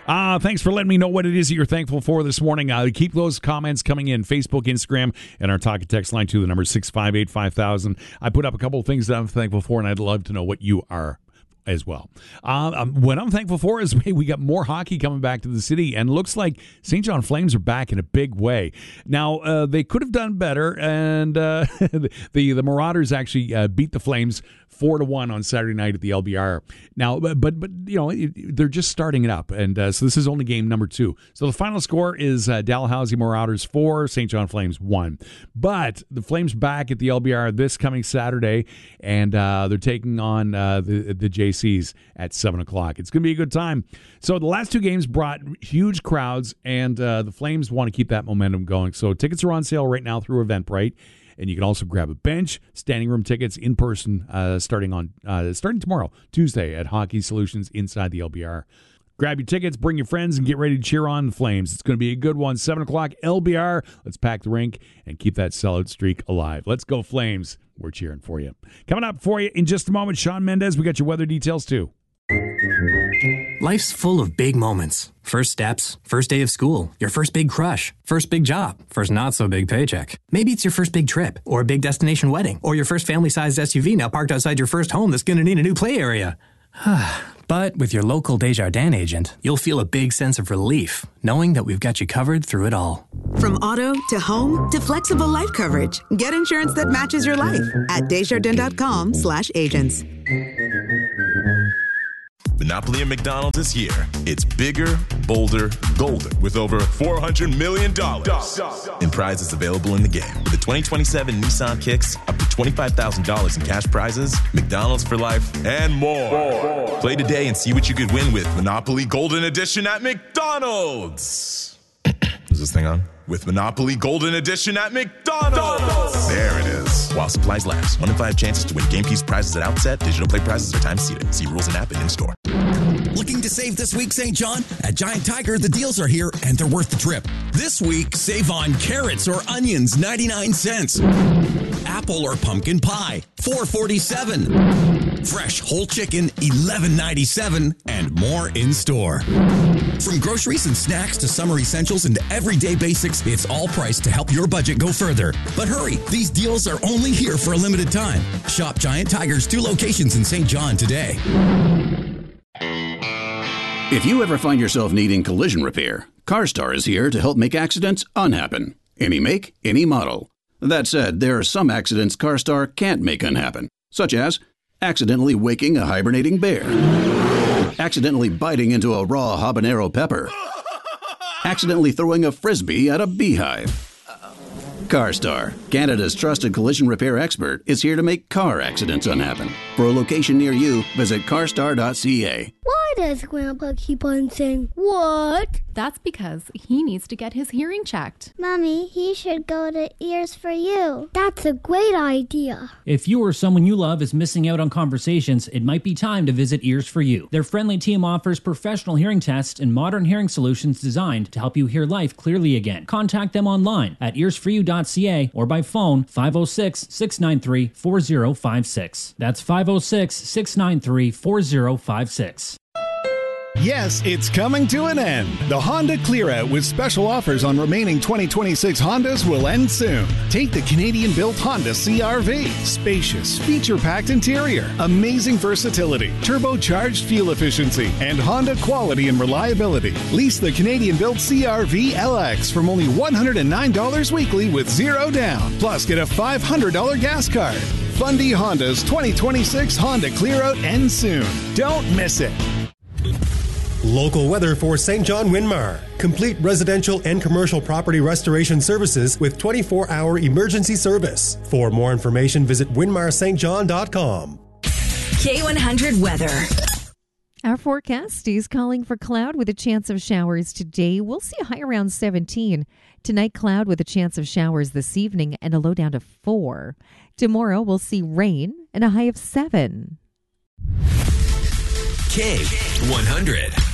Thanks for letting me know what it is that you're thankful for this morning. Keep those comments coming in. Facebook, Instagram, and our talk and text line to the number 658-5000. I put up a couple of things that I'm thankful for, and I'd love to know what you are as well. What I'm thankful for is we got more hockey coming back to the city, and looks like St. John Flames are back in a big way. Now, they could have done better, and the Marauders actually beat the Flames 4-1 on Saturday night at the LBR. Now, but you know, they're just starting it up, and so this is only game number 2. So the final score is Dalhousie Marauders 4, St. John Flames 1. But the Flames back at the LBR this coming Saturday, and they're taking on the JCs at 7 o'clock. It's going to be a good time. So the last 2 games brought huge crowds, and the Flames want to keep that momentum going. So tickets are on sale right now through Eventbrite. And you can also grab a bench, standing room tickets in person starting tomorrow, Tuesday, at Hockey Solutions inside the LBR. Grab your tickets, bring your friends, and get ready to cheer on the Flames. It's going to be a good one. 7 o'clock, LBR. Let's pack the rink and keep that sellout streak alive. Let's go, Flames. We're cheering for you. Coming up for you in just a moment, Sean Mendez. We got your weather details, too. Life's full of big moments. First steps, first day of school, your first big crush, first big job, first not-so-big paycheck. Maybe it's your first big trip, or a big destination wedding, or your first family-sized SUV now parked outside your first home that's going to need a new play area. But with your local Desjardins agent, you'll feel a big sense of relief, knowing that we've got you covered through it all. From auto to home to flexible life coverage, get insurance that matches your life at Desjardins.com/agents. Monopoly at McDonald's is here. It's bigger, bolder, golden, with over $400 million in prizes available in the game. With the 2027 Nissan Kicks, up to $25,000 in cash prizes, McDonald's for life, and more. Play today and see what you could win with Monopoly Golden Edition at McDonald's. Is this thing on? With Monopoly Golden Edition at McDonald's. There it is. While supplies last. 1 in 5 chances to win Game Keys prizes at outset. Digital play prizes are time seated. See rules and app and in-store. Looking to save this week, St. John? At Giant Tiger, the deals are here and they're worth the trip. This week, save on carrots or onions, 99 cents. Apple or pumpkin pie, $4.47. Fresh whole chicken, $11.97, and more in store. From groceries and snacks to summer essentials and everyday basics, it's all priced to help your budget go further. But hurry, these deals are only here for a limited time. Shop Giant Tiger's 2 locations in St. John today. If you ever find yourself needing collision repair, CarStar is here to help make accidents unhappen. Any make, any model. That said, there are some accidents CarStar can't make unhappen, such as accidentally waking a hibernating bear, accidentally biting into a raw habanero pepper, accidentally throwing a frisbee at a beehive. CarStar, Canada's trusted collision repair expert, is here to make car accidents unhappen. For a location near you, visit carstar.ca. Why does Grandpa keep on saying, what? That's because he needs to get his hearing checked. Mommy, he should go to Ears for You. That's a great idea. If you or someone you love is missing out on conversations, it might be time to visit Ears for You. Their friendly team offers professional hearing tests and modern hearing solutions designed to help you hear life clearly again. Contact them online at earsforyou.ca or by phone 506-693-4056. That's 506-693-4056. Yes, it's coming to an end. The Honda Clear Out with special offers on remaining 2026 Hondas will end soon. Take the Canadian-built Honda CR-V. Spacious, feature-packed interior, amazing versatility, turbocharged fuel efficiency, and Honda quality and reliability. Lease the Canadian-built CR-V LX from only $109 weekly with zero down. Plus, get a $500 gas card. Fundy Honda's 2026 Honda Clear Out ends soon. Don't miss it. Local weather for St. John Winmar. Complete residential and commercial property restoration services with 24-hour emergency service. For more information, visit winmarstjohn.com. K100 weather. Our forecast is calling for cloud with a chance of showers today. We'll see a high around 17. Tonight, cloud with a chance of showers this evening and a low down to 4. Tomorrow, we'll see rain and a high of 7. K100.